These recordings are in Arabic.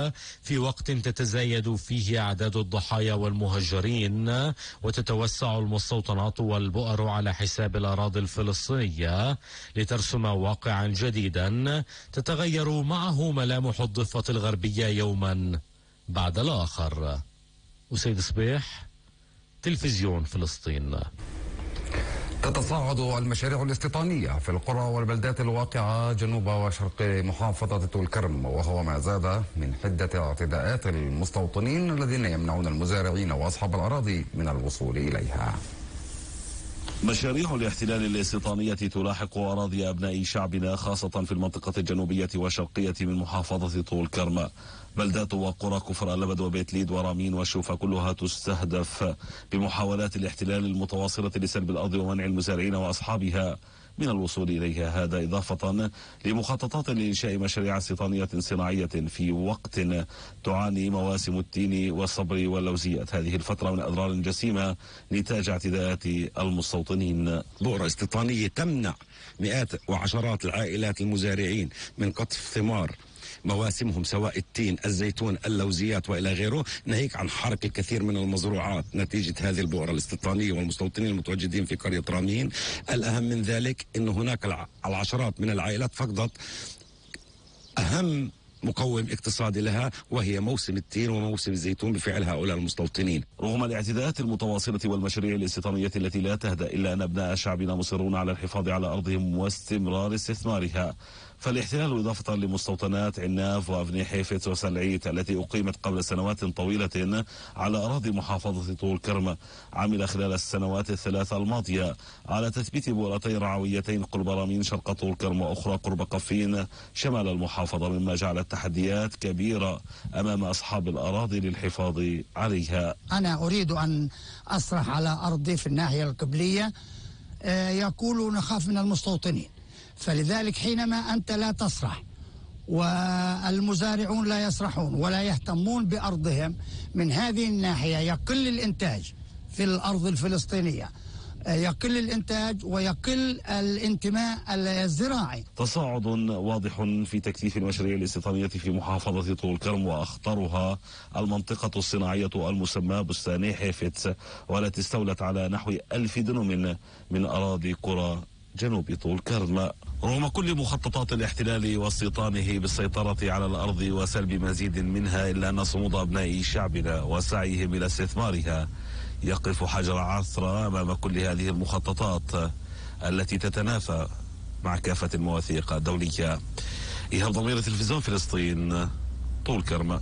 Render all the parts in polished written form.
في وقت تتزايد فيه أعداد الضحايا والمهجرين وتتوسع المستوطنات والبؤر على حساب الأراضي الفلسطينية لترسم واقعا جديدا تتغير معه ملامح الضفة الغربية يوما بعد الآخر. أسيد صبيح، تلفزيون فلسطين. تتصاعد المشاريع الاستيطانية في القرى والبلدات الواقعة جنوب وشرق محافظة طول كرم، وهو ما زاد من حدة اعتداءات المستوطنين الذين يمنعون المزارعين وأصحاب الأراضي من الوصول إليها. مشاريع الاحتلال الاستيطانية تلاحق أراضي أبناء شعبنا خاصة في المنطقة الجنوبية والشرقية من محافظة طول كرم. بلدات وقرى كفر اللبد وبيت ليد ورامين والشوفة كلها تستهدف بمحاولات الاحتلال المتواصلة لسلب الأرض ومنع المزارعين وأصحابها من الوصول إليها. هذا إضافة لمخططات لإنشاء مشاريع استيطانية صناعية في وقت تعاني مواسم التين والصبر واللوزيات هذه الفترة من أضرار جسيمة نتاج اعتداءات المستوطنين. بؤرة استيطانية تمنع مئات وعشرات العائلات المزارعين من قطف ثمار مواسمهم سواء التين، الزيتون، اللوزيات وإلى غيره، ناهيك عن حرق الكثير من المزروعات نتيجة هذه البؤرة الاستيطانية والمستوطنين المتواجدين في قرية رامين. الأهم من ذلك أن هناك العشرات من العائلات فقدت أهم مقوم اقتصادي لها وهي موسم التين وموسم الزيتون بفعل هؤلاء المستوطنين. رغم الاعتداءات المتواصلة والمشاريع الاستيطانية التي لا تهدأ إلا أن أبناء شعبنا مصرون على الحفاظ على أرضهم واستمرار استثمارها. فالاحتلال إضافة لمستوطنات عناف وأبني حيفت وسلعيت التي أقيمت قبل سنوات طويلة على أراضي محافظة طول كرم عمل خلال السنوات الثلاثة الماضية على تثبيت بؤرتين رعويتين قرب رامين شرق طول كرم وأخرى قرب قفين شمال المحافظة، مما جعل التحديات كبيرة أمام أصحاب الأراضي للحفاظ عليها. أنا أريد أن أصرح على أرضي في الناحية القبلية، يقولوا نخاف من المستوطنين، فلذلك حينما أنت لا تصرح والمزارعون لا يصرحون ولا يهتمون بأرضهم، من هذه الناحية يقل الإنتاج في الأرض الفلسطينية، يقل الإنتاج ويقل الانتماء الزراعي. تصاعد واضح في تكثيف المشاريع الاستيطانية في محافظة طول كرم، وأخطرها المنطقة الصناعية المسمى بستاني حيفت والتي استولت على نحو 1000 دنم من أراضي قرى جنوب طول كرم. رغم كل مخططات الاحتلال واستيطانه بالسيطرة على الأرض وسلب مزيد منها، إلا أن صمود أبناء شعبنا وسعيهم إلى استثمارها يقف حجر عثرة أمام كل هذه المخططات التي تتنافى مع كافة المواثيق الدولية. إيهاب ضمير، تلفزيون فلسطين، طول كرم.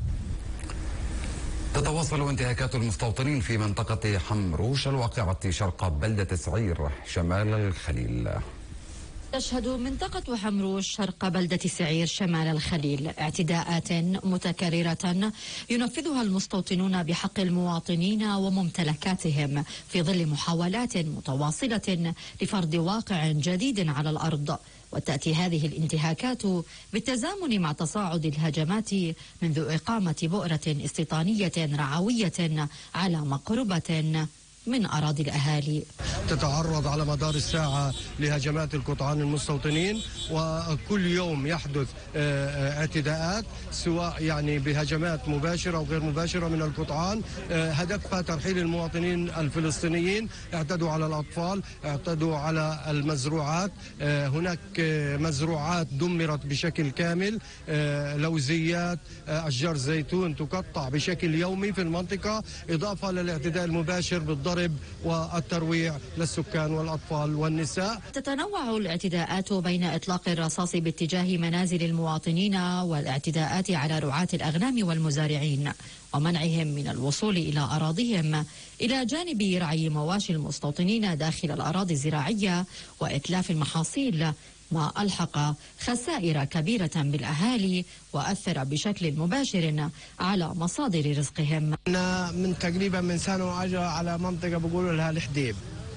تتواصل انتهاكات المستوطنين في منطقة حمروش الواقعة شرق بلدة سعير شمال الخليل. تشهد منطقة حمروش شرق بلدة سعير شمال الخليل اعتداءات متكررة ينفذها المستوطنون بحق المواطنين وممتلكاتهم في ظل محاولات متواصلة لفرض واقع جديد على الأرض. وتأتي هذه الانتهاكات بالتزامن مع تصاعد الهجمات منذ إقامة بؤرة استيطانية رعوية على مقربة من أراضي الأهالي. تتعرض على مدار الساعة لهجمات القطعان المستوطنين، وكل يوم يحدث اعتداءات سواء يعني بهجمات مباشرة وغير مباشرة من القطعان، هدفها ترحيل المواطنين الفلسطينيين. اعتدوا على الأطفال، اعتدوا على المزروعات، هناك مزروعات دمرت بشكل كامل، لوزيات، أشجار زيتون تقطع بشكل يومي في المنطقة، إضافة للاعتداء المباشر بالضرب والترويع للسكان والأطفال والنساء. تتنوع الاعتداءات بين إطلاق الرصاص باتجاه منازل المواطنين والاعتداءات على رعاة الأغنام والمزارعين ومنعهم من الوصول إلى أراضيهم، إلى جانب رعي مواشي المستوطنين داخل الأراضي الزراعية وإتلاف المحاصيل، ما ألحق خسائر كبيرة بالأهالي وأثر بشكل مباشر على مصادر رزقهم. من تقريبا من سنة وأجا على منطقة بيقولوا لها الحديب،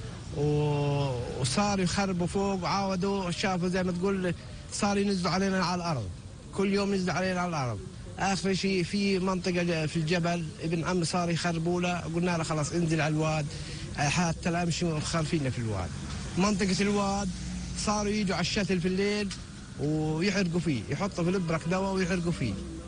وصار يخربوا فوق، عاودوا شافوا زي ما تقول صار ينزلوا علينا على الأرض، كل يوم ينزلوا علينا على الأرض. آخر شيء في منطقة في الجبل ابن عمي صار يخربوا له، قلنا له خلاص انزل على الواد حتى لا مشوا خالفيننا في الواد. منطقة الواد صاروا يجوا على الشتل في الليل ويحرقوا فيه، يحطوا في الابرك دواء ويحرقوا فيه.